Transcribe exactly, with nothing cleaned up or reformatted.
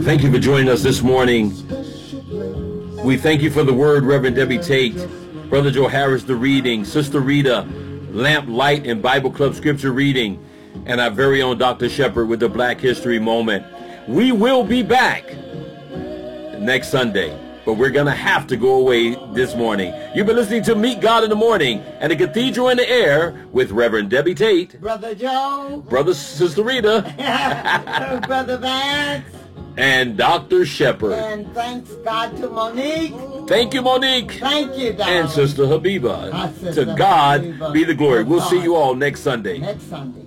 Thank you for joining us this morning. We thank you for the word, Reverend Debbie Tate, Brother Joe Harris, the reading, Sister Rita, Lamp, Light, and Bible Club scripture reading, and our very own Doctor Shepherd with the Black History Moment. We will be back next Sunday, but we're going to have to go away this morning. You've been listening to Meet God in the Morning and the Cathedral in the Air with Reverend Debbie Tate, Brother Joe, Brother Sister Rita, Brother Vance, and Doctor Shepherd. And thanks God to Monique. Thank you, Monique. Thank you, darling. And Sister Habiba. Our Sister To God Habiba. be the glory. We'll God. see you all next Sunday. Next Sunday.